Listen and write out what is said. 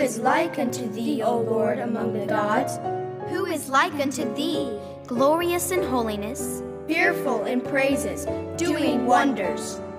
is like unto thee, O Lord, among the gods? Who is like unto thee, glorious in holiness, fearful in praises, doing wonders?